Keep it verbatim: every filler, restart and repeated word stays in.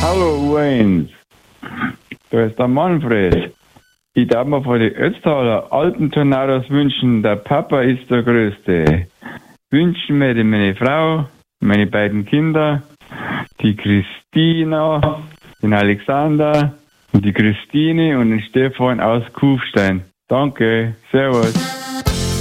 Hallo U eins, da ist der Manfred. Ich darf mir von den Ötztaler alten Tornados wünschen, der Papa ist der Größte. Wünschen mir die meine Frau, meine beiden Kinder, die Christina, den Alexander, und die Christine und den Stefan aus Kufstein. Danke, servus.